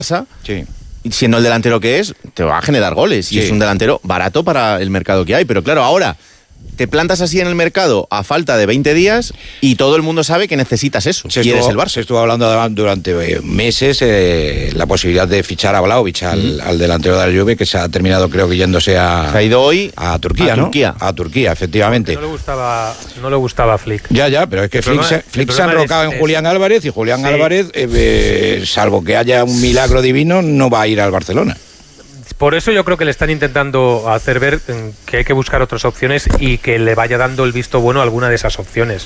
Barça, Sí. siendo el delantero que es, te va a generar goles. Y es un delantero barato para el mercado que hay. Pero claro, ahora te plantas así en el mercado a falta de 20 días y todo el mundo sabe que necesitas eso. Y eres el Barça. Se estuvo hablando durante meses la posibilidad de fichar a Vlahovic, al delantero de la Juve, que se ha terminado, creo que yéndose Se ha ido hoy a Turquía, ¿no? A Turquía, efectivamente. No le gustaba a Flick. Ya, pero es que Flick se ha enrocado en Julián Álvarez, y Julián Álvarez, salvo que haya un milagro divino, no va a ir al Barcelona. Por eso yo creo que le están intentando hacer ver que hay que buscar otras opciones y que le vaya dando el visto bueno a alguna de esas opciones.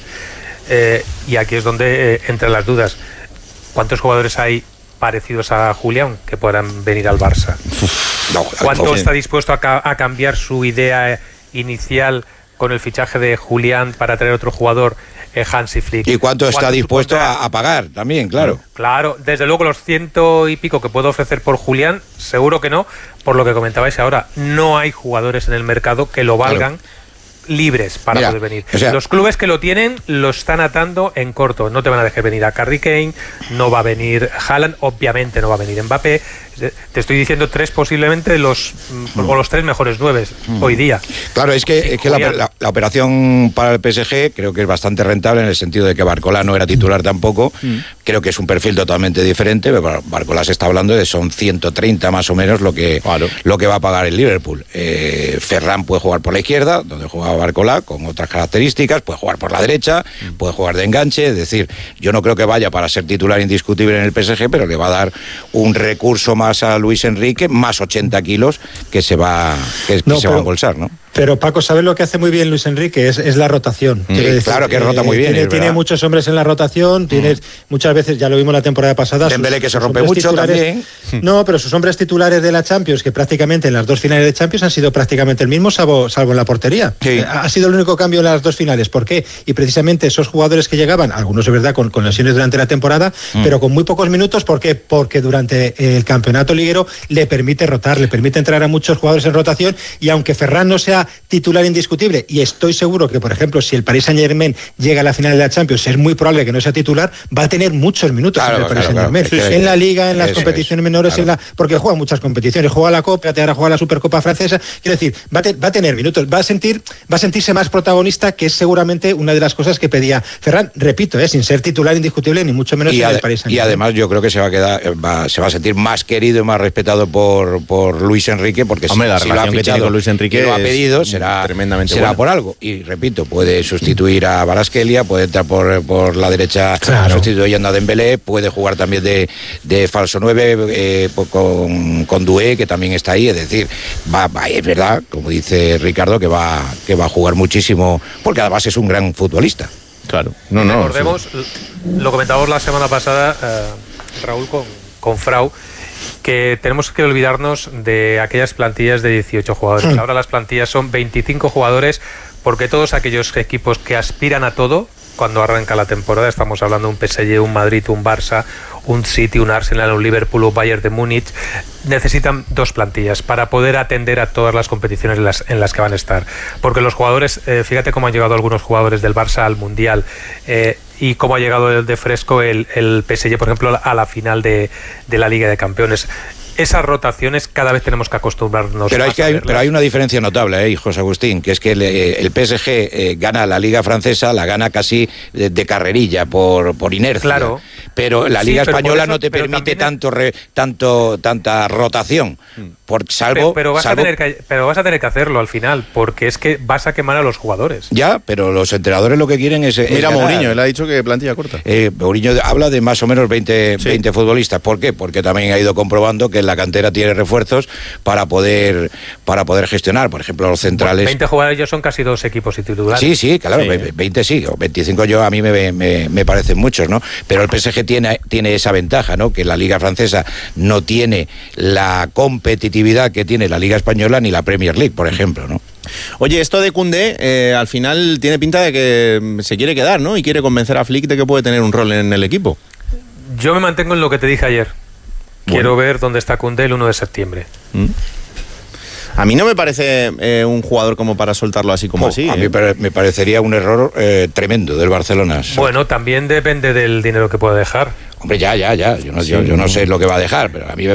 Y aquí es donde entran las dudas. ¿Cuántos jugadores hay parecidos a Julián que puedan venir al Barça? ¿Cuánto está dispuesto a cambiar su idea inicial con el fichaje de Julián para traer otro jugador, Hansi Flick? ¿Y cuánto está dispuesto a pagar también, claro? Claro, desde luego los 100 y pico que puedo ofrecer por Julián, seguro que no, por lo que comentabais ahora. No hay jugadores en el mercado que lo valgan libres para poder venir. O sea, los clubes que lo tienen lo están atando en corto. No te van a dejar venir a Harry Kane, no va a venir Haaland, obviamente no va a venir Mbappé. Te estoy diciendo tres posiblemente los 3 mejores 9 hoy día. Claro, es que la operación para el PSG creo que es bastante rentable, en el sentido de que Barcola no era titular tampoco. Creo que es un perfil totalmente diferente. Barcola se está hablando de son 130 más o menos lo que va a pagar el Liverpool. Ferran puede jugar por la izquierda, donde jugaba Barcola, con otras características, puede jugar por la derecha, puede jugar de enganche. Es decir, yo no creo que vaya para ser titular indiscutible en el PSG, pero le va a dar un recurso más a Luis Enrique, más 80 kilos que se va a embolsar, ¿no? Pero Paco, ¿sabes lo que hace muy bien Luis Enrique? Es la rotación. Decir, claro que rota muy bien. Tiene muchos hombres en la rotación, tienes muchas veces, ya lo vimos la temporada pasada. Dembélé que se rompe mucho también. No, pero sus hombres titulares de la Champions, que prácticamente en las 2 finales de Champions han sido prácticamente el mismo, salvo en la portería. Sí. Ha sido el único cambio en las 2 finales. ¿Por qué? Y precisamente esos jugadores que llegaban, algunos de verdad con lesiones durante la temporada, pero con muy pocos minutos. ¿Por qué? Porque durante el campeonato liguero le permite rotar, le permite entrar a muchos jugadores en rotación, y aunque Ferran no sea titular indiscutible, y estoy seguro que, por ejemplo, si el Paris Saint-Germain llega a la final de la Champions, es muy probable que no sea titular, va a tener muchos minutos en el Paris Saint-Germain. En la Liga, en las competiciones menores, porque juega muchas competiciones, juega la Copa, ahora juega la Supercopa francesa. Quiero decir, va a tener minutos, va a sentirse más protagonista, que es seguramente una de las cosas que pedía Ferran, repito, sin ser titular indiscutible, ni mucho menos en el Paris Saint-Germain. Y además yo creo que se va a sentir más querido y más respetado por Luis Enrique, porque si la relación que tiene con Luis Enrique lo ha pedido, será por algo. Y repito, puede sustituir a Kvaratskhelia, puede entrar por la derecha sustituyendo a Dembélé, puede jugar también de falso 9 con Doué, que también está ahí. Es decir, es verdad, como dice Ricardo, que va a jugar muchísimo, porque además es un gran futbolista. Claro. Recordemos, lo comentábamos la semana pasada, Raúl, con Frau, que tenemos que olvidarnos de aquellas plantillas de 18 jugadores. Ahora las plantillas son 25 jugadores, porque todos aquellos equipos que aspiran a todo, cuando arranca la temporada, estamos hablando de un PSG, un Madrid, un Barça, un City, un Arsenal, un Liverpool, un Bayern de Múnich, necesitan 2 plantillas para poder atender a todas las competiciones en las que van a estar. Porque los jugadores, fíjate cómo han llegado algunos jugadores del Barça al Mundial, y cómo ha llegado de fresco el PSG, por ejemplo, a la final de la Liga de Campeones. Esas rotaciones cada vez tenemos que acostumbrarnos. Pero hay una diferencia notable, José Agustín, que es que el PSG gana la Liga francesa, la gana casi de carrerilla, por inercia. Claro. Pero la Liga española no te permite tanta rotación. Pero vas a tener que hacerlo al final, porque es que vas a quemar a los jugadores. Ya, pero los entrenadores lo que quieren es Mira, ganar. Mourinho, él ha dicho que plantilla corta. Mourinho habla de más o menos 20 futbolistas. ¿Por qué? Porque también ha ido comprobando que la cantera tiene refuerzos para poder gestionar, por ejemplo, los centrales. 20 jugadores ya son casi 2 equipos titulares. Sí, claro, 20 sí, o 25 a mí me parecen muchos, ¿no? Pero el PSG tiene esa ventaja, ¿no? Que la Liga francesa no tiene la competitividad que tiene la Liga española ni la Premier League, por ejemplo, ¿no? Oye, esto de Koundé al final tiene pinta de que se quiere quedar, ¿no? Y quiere convencer a Flick de que puede tener un rol en el equipo. Yo me mantengo en lo que te dije ayer. Quiero ver dónde está Koundé el 1 de septiembre. A mí no me parece un jugador como para soltarlo así como así. A mí me parecería un error tremendo del Barcelona. Bueno, también depende del dinero que pueda dejar. Hombre, ya. Yo no sé lo que va a dejar, pero a mí